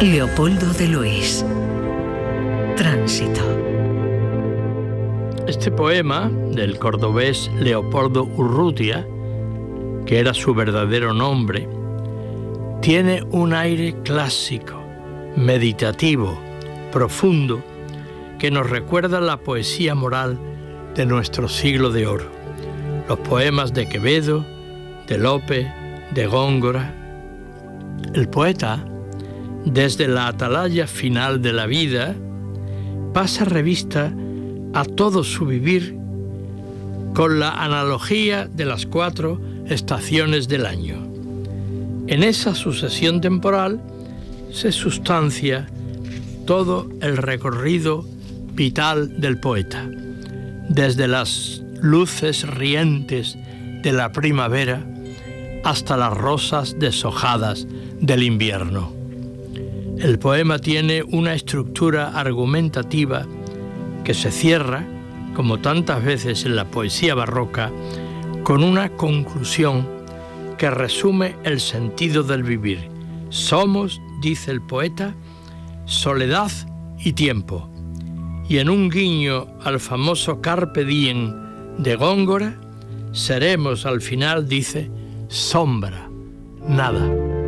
Leopoldo de Luis. Tránsito. Este poema del cordobés Leopoldo Urrutia, que era su verdadero nombre, tiene un aire clásico, meditativo, profundo, que nos recuerda la poesía moral de nuestro siglo de oro. Los poemas de Quevedo, de Lope, de Góngora. El poeta, desde la atalaya final de la vida, pasa revista a todo su vivir con la analogía de las 4 estaciones del año. En esa sucesión temporal se sustancia todo el recorrido vital del poeta, desde las luces rientes de la primavera hasta las rosas deshojadas del invierno. El poema tiene una estructura argumentativa que se cierra, como tantas veces en la poesía barroca, con una conclusión que resume el sentido del vivir. Somos, dice el poeta, soledad y tiempo. Y en un guiño al famoso Carpe Diem de Góngora, seremos al final, dice, sombra, nada.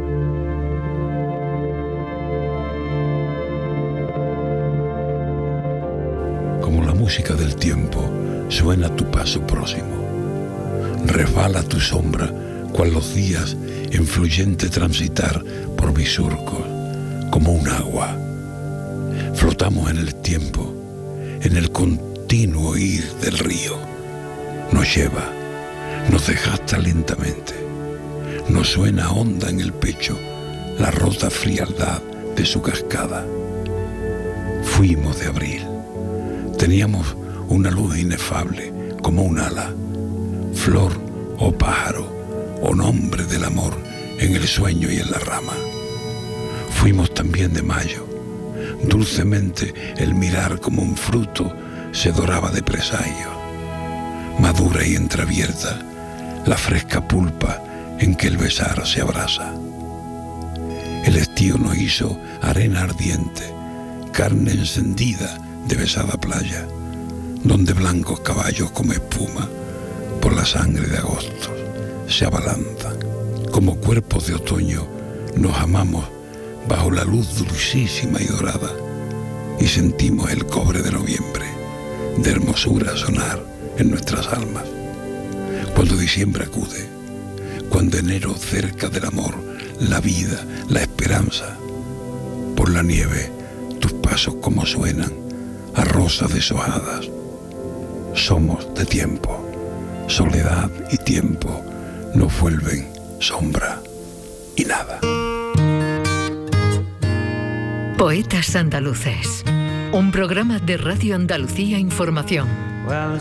Como la música del tiempo suena tu paso próximo. Resbala tu sombra cual los días en fluyente transitar por mis surcos, como un agua. Flotamos en el tiempo, en el continuo ir del río. Nos lleva, nos desgasta lentamente. Nos suena honda en el pecho la rota frialdad de su cascada. Fuimos de abril. Teníamos una luz inefable, como un ala, flor o pájaro o nombre del amor en el sueño y en la rama. Fuimos también de mayo. Dulcemente el mirar como un fruto se doraba de presagio. Madura y entreabierta la fresca pulpa en que el besar se abrasa. El estío nos hizo arena ardiente, carne encendida de besada playa, donde blancos caballos como espuma por la sangre de agosto se abalanzan. Como cuerpos de otoño nos amamos bajo la luz dulcísima y dorada y sentimos el cobre de noviembre de hermosura sonar en nuestras almas. Cuando diciembre acude, cuando enero cerca del amor, la vida, la esperanza, por la nieve tus pasos como suenan a rosas deshojadas. Somos de tiempo, soledad y tiempo nos vuelven sombra y nada. Poetas Andaluces, un programa de Radio Andalucía Información.